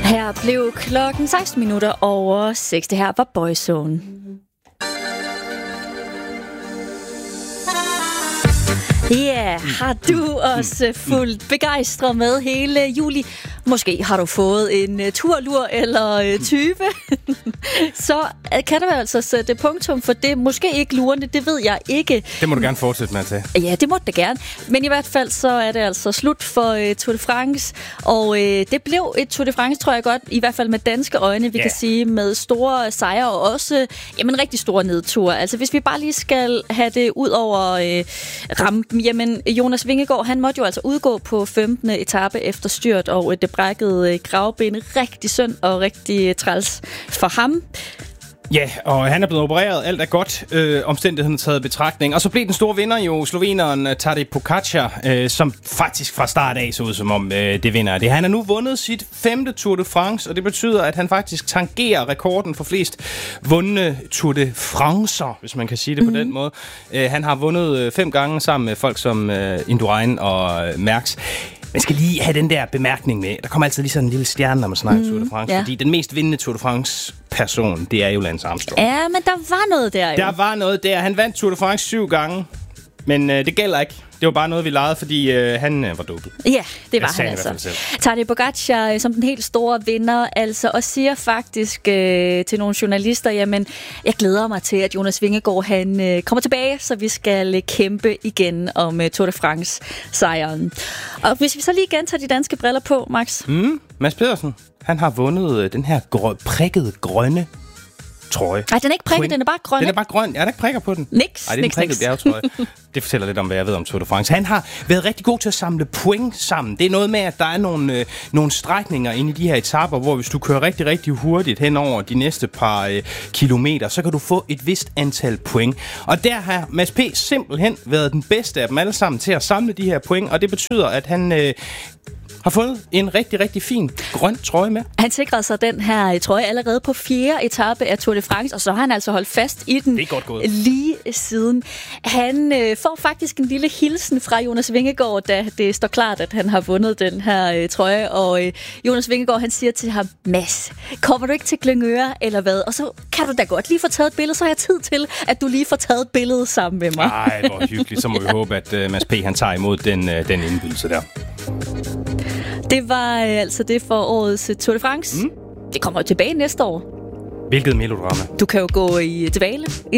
Her blev klokken 16 minutter over 6. Det her var Boyzone. Ja, har du også fuldt begejstret med hele juli? Måske har du fået en turlur eller 20. Så kan du altså sætte punktum for det. Måske ikke lurende, det ved jeg ikke. Det må du gerne fortsætte med at tage. Ja, det må det gerne. Men i hvert fald så er det altså slut for Tour de France. Og det blev et Tour de France, tror jeg godt, i hvert fald med danske øjne, vi kan sige, med store sejre og også rigtig store nedture. Altså hvis vi bare lige skal have det ud over rampen, jamen Jonas Vingegaard, han måtte jo altså udgå på 15. etape efter styrt, og det brækkede gravben. Rigtig synd og rigtig træls for ham. Ja, og han er blevet opereret. Alt er godt. Omstændigheden taget i betragtning. Og så blev den store vinder jo sloveneren Tadej Pogačar, som faktisk fra start af så ud som om det vinder det. Han har nu vundet sit 5. Tour de France, og det betyder, at han faktisk tangerer rekorden for flest vundne Tour de France'er, hvis man kan sige det på den måde. Han har vundet 5 gange sammen med folk som Indurain og Merckx. Man skal lige have den der bemærkning med. Der kommer altid lige sådan en lille stjerne, når man snakker Tour de France. Ja. Fordi den mest vindende Tour de France-person, det er jo Lance Armstrong. Ja, men der var noget der jo. Der var noget der. Han vandt Tour de France 7 gange. Men det gælder ikke. Det var bare noget, vi legede, fordi han var dopet. Ja, det var han altså. Tadej Pogačar som den helt store vinder, altså, og siger faktisk til nogle journalister, jamen, jeg glæder mig til, at Jonas Vingegaard, han kommer tilbage, så vi skal kæmpe igen om Tour de France-sejren. Og hvis vi så lige igen tager de danske briller på, Max. Mads Pedersen, han har vundet den her prikkede grønne trøje. Nej, den er ikke prikket, den er bare grøn. Den er bare grøn. Er der ikke prikker på den? Niks. Nej, det er en prikket bjergetrøje. Det fortæller lidt om, hvad jeg ved om Tour de France. Han har været rigtig god til at samle point sammen. Det er noget med, at der er nogle strækninger inde i de her etaper, hvor hvis du kører rigtig, rigtig hurtigt hen over de næste par kilometer, så kan du få et vist antal point. Og der har Mads P. simpelthen været den bedste af dem alle sammen til at samle de her point, og det betyder, at han har fået en rigtig, rigtig fin grøn trøje med. Han sikrede sig den her trøje allerede på 4. etape af Tour de France, og så har han altså holdt fast i den lige siden. Han får faktisk en lille hilsen fra Jonas Vingegaard, da det står klart, at han har vundet den her trøje, og Jonas Vingegaard, han siger til ham, Mads, kommer du ikke til Glyngøre, eller hvad? Og så kan du da godt lige få taget et billede, så har jeg tid til, at du lige får taget et billede sammen med mig. Ej, hvor hyggeligt. Så må vi håbe, at Mads P. han tager imod den indbydelse der. Det var altså det for årets Tour de France. Det kommer jo tilbage næste år. Hvilket melodrama. Du kan jo gå i dvale i